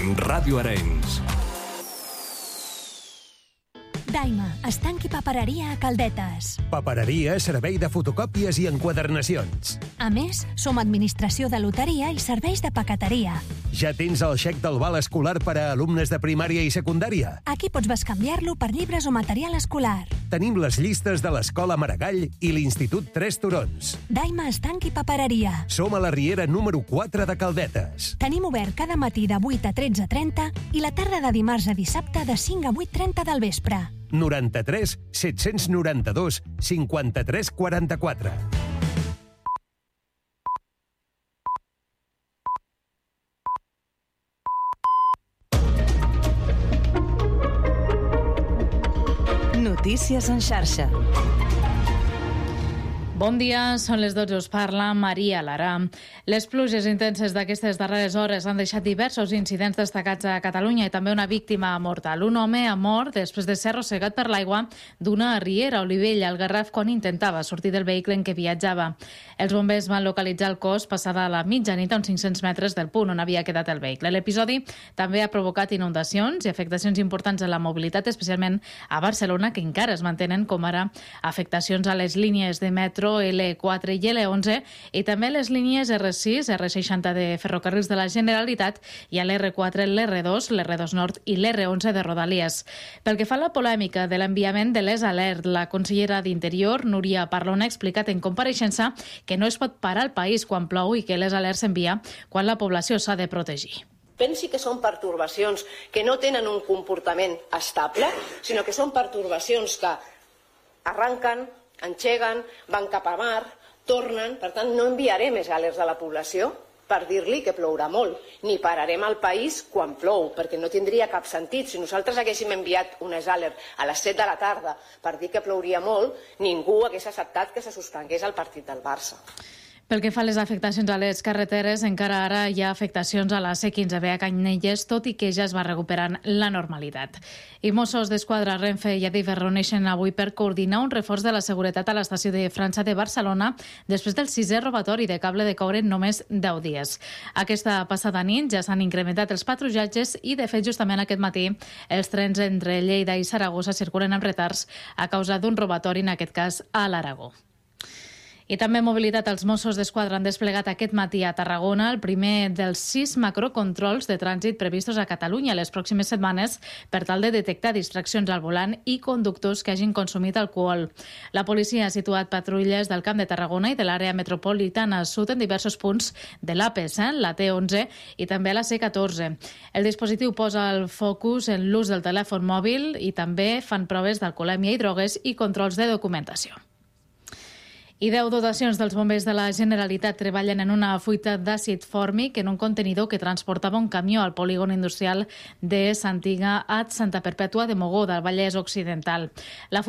Ràdio Arenys. Daima, estanc i papereria a Caldetes. Papereria, servei de fotocòpies i enquadernacions. A més, som administració de loteria i serveis de paqueteria. Ja tens el xec del val escolar per a alumnes de primària i secundària? Aquí pots bescanviar-lo per llibres o material escolar. Tenim les llistes de l'Escola Maragall i l'Institut Tres Turons. Daima, estanc i papereria. Som a la Riera número 4 de Caldetes. Tenim obert cada matí de 8 a 13:30 i la tarda de dimarts a dissabte de 5 a 8:30 del vespre. 93 792 53 44. Notícies en xarxa. Bon dia, són les 12, us parla Maria Lara. Les pluges intenses d'aquestes darreres hores han deixat diversos incidents destacats a Catalunya i també una víctima mortal. Un home ha mort després de ser arrossegat per l'aigua d'una riera a Olivella, al Garraf, quan intentava sortir del vehicle en què viatjava. Els bombers van localitzar el cos passada la mitjanit a uns 500 metres del punt on havia quedat el vehicle. L'episodi també ha provocat inundacions i afectacions importants a la mobilitat, especialment a Barcelona, que encara es mantenen, com ara afectacions a les línies de metro L4 i L11 i també les línies R6, R60 de Ferrocarrils de la Generalitat i a l'R4, l'R2, l'R2 Nord i l'R11 de Rodalies. Pel que fa a la polèmica de l'enviament de les alert, la consellera d'Interior, Núria Parlon, ha explicat en compareixença que no es pot parar el país quan plou i que les alerts s'envia quan la població s'ha de protegir. Pensi que són pertorbacions que no tenen un comportament estable, sinó que són pertorbacions que arranquen, engeguen, van cap a mar, tornen. Per tant, no enviaré més alerts a la població per dir-li que plourà molt, ni pararem el país quan plou, perquè no tindria cap sentit. Si nosaltres haguéssim enviat unes alerts a les 7 de la tarda per dir que plouria molt, ningú hagués acceptat que se suspengués el partit del Barça. Pel que fa a les afectacions a les carreteres, encara ara hi ha afectacions a la C15B a Canyelles, tot i que ja es va recuperant la normalitat. I Mossos d'Esquadra, Renfe i Adif es reuneixen avui per coordinar un reforç de la seguretat a l'estació de França de Barcelona després del 6è robatori de cable de coure en només 10 dies. Aquesta passada nit ja s'han incrementat els patrullatges i, de fet, justament aquest matí els trens entre Lleida i Saragossa circulen amb retards a causa d'un robatori, en aquest cas a l'Aragó. I també mobilitat. Els Mossos d'Esquadra han desplegat aquest matí a Tarragona el primer dels 6 macrocontrols de trànsit previstos a Catalunya les pròximes setmanes per tal de detectar distraccions al volant i conductors que hagin consumit alcohol. La policia ha situat patrulles del Camp de Tarragona i de l'àrea metropolitana sud en diversos punts de l'AP7, la T11 i també a la C14. El dispositiu posa el focus en l'ús del telèfon mòbil i també fan proves d'alcoholèmia i drogues i controls de documentació. I 10 dotacions dels bombers de la Generalitat treballen en una fuita d'àcid fòrmic en un contenidor que transportava un camió al polígon industrial de Santiga a Santa Perpètua de Mogoda, al Vallès Occidental. La